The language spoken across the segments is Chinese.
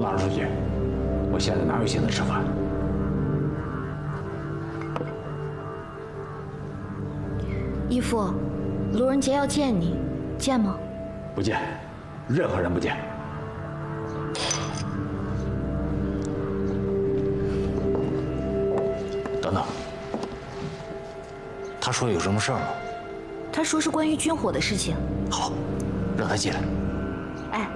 马上出去，我现在哪有心思吃饭？ 义父，卢仁杰要见你，见吗？ 不见，任何人不见。等等，他说有什么事儿吗？ 他说是关于军火的事情。 好，让他进来。 哎。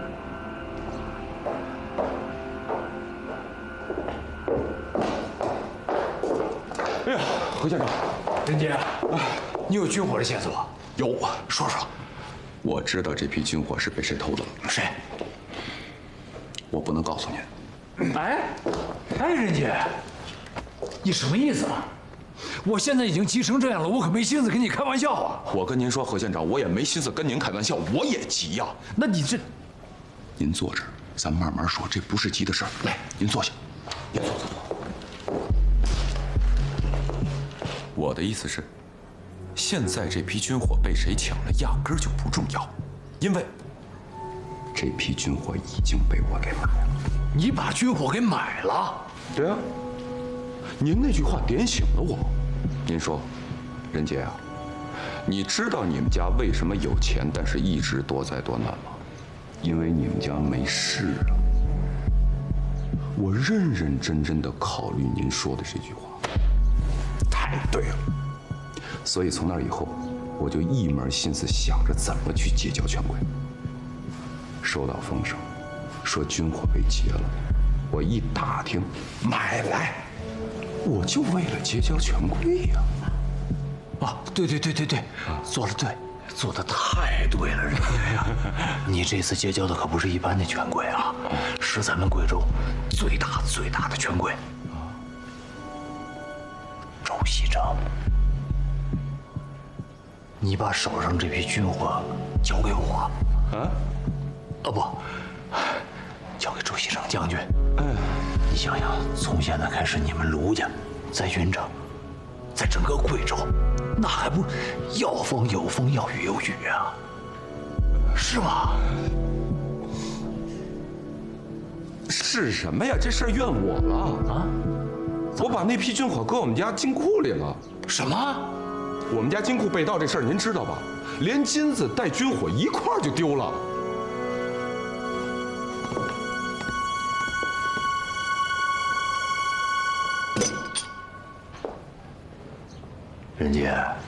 哎呀，何县长， 仁杰，你有军火的线索？ 有， 说说。 我知道这批军火是被谁偷的了。 谁？ 我不能告诉您。 哎，仁杰，你什么意思啊？我现在已经急成这样了，我可没心思跟你开玩笑啊！ 我跟您说，何县长，我也没心思跟您开玩笑，我也急呀。 那你这…… 您坐这儿，咱慢慢说，这不是急的事儿。来，您坐下。您坐。我的意思是，现在这批军火被谁抢了，压根儿就不重要，因为这批军火已经被我给买了。 你把军火给买了？ 对啊。您那句话点醒了我。您说，仁杰啊，你知道你们家为什么有钱，但是一直多灾多难吗？因为你们家没事啊。我认认真真的考虑您说的这句话。太对了，所以从那以后，我就一门心思想着怎么去结交权贵。收到风声，说军火被劫了，我一打听，买来，我就为了结交权贵呀。 啊，对，做得对，做得太对了，仁杰呀！你这次结交的可不是一般的权贵啊，是咱们贵州最大的权贵。周锡成，你把手上这批军火交给我。啊？不，交给周锡成将军。你想想，从现在开始，你们卢家在云城，在整个贵州，那还不要风有风，要雨有雨啊？是吗？ 是什么呀？这事儿怨我了啊！我把那批军火搁我们家金库里了。 什么？ 我们家金库被盗这事儿您知道吧？连金子带军火一块儿就丢了。 仁杰，